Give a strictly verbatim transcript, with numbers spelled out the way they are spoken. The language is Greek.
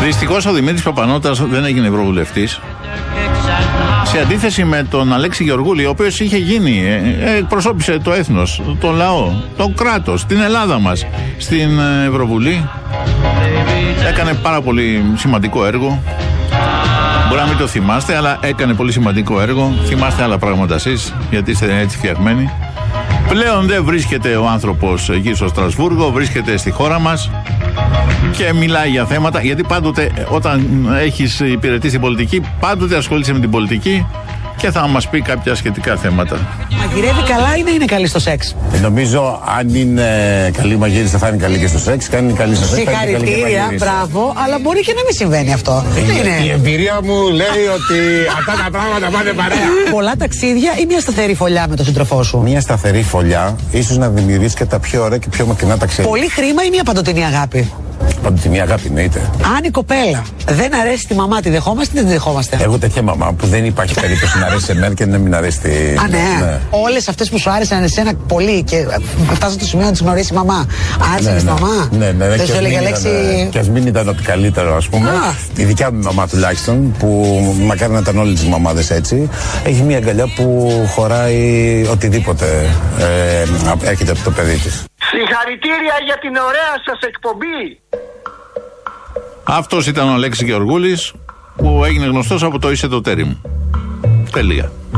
Δυστυχώς ο Δημήτρης Παπανώτας δεν έγινε ευρωβουλευτής. Σε αντίθεση με τον Αλέξη Γεωργούλη, ο οποίος είχε γίνει, ε, εκπροσώπησε το έθνος, το λαό, το κράτος, την Ελλάδα μας στην Ευρωβουλή. Έκανε πάρα πολύ σημαντικό έργο. Μπορεί να μην το θυμάστε, αλλά έκανε πολύ σημαντικό έργο. Θυμάστε άλλα πράγματα εσείς, γιατί είστε έτσι φτιαγμένοι. Πλέον δεν βρίσκεται ο άνθρωπος εκεί στο Στρασβούργο, βρίσκεται στη χώρα μας και μιλάει για θέματα, γιατί πάντοτε όταν έχεις υπηρετήσει την πολιτική, πάντοτε ασχολείσαι με την πολιτική και θα μας πει κάποια σχετικά θέματα. Μαγειρεύει καλά ή να είναι καλή στο σεξ? Ε, νομίζω αν είναι καλή μαγείρισα θα είναι καλή και στο σεξ. Και αν είναι καλή στο σεξ θα είναι καλή και συγχαρητήρια, μπράβο, αλλά μπορεί και να μην συμβαίνει αυτό. Ε, είναι. Η εμπειρία μου λέει ότι αυτά τα πράγματα πάνε παρέα. Πολλά ταξίδια ή μια σταθερή φωλιά με τον σύντροφό σου? Μια σταθερή φωλιά, ίσως να δημιουργήσει και τα πιο ωραία και πιο μακρινά ταξίδια. Πολύ χρήμα ή μια παντοτινή αγάπη? Παντοτινή αγάπη εννοείται. Αν η κοπέλα δεν αρέσει τη μαμά, τη δεχόμαστε ή δεν τη δεχόμαστε? Εγώ τέτοια μαμά που δεν υπάρχει περίπτωση να αρέσει σε μένα και να μην αρέσει τη. Α, ναι. ναι. Όλες αυτές που σου άρεσαν εσένα πολύ και φτάσαν στο σημείο να τις γνωρίσει η μαμά, άρεσαν ναι, ναι. στη μαμά. Ναι, ναι, ναι. Δεν σου έλεγε λέξη. Και ας μην ήταν ότι καλύτερο, ας πούμε. Α. Η δικιά μου μαμά τουλάχιστον, που μακάρι να ήταν όλες τις μαμάδες έτσι, έχει μια αγκαλιά που χωράει οτιδήποτε ε, έρχεται από το παιδί της. Συγχαρητήρια για την ωραία σας εκπομπή. Αυτός ήταν ο Αλέξης Γεωργούλης, που έγινε γνωστός από το «Είσαι το τέρι μου». Τελεία.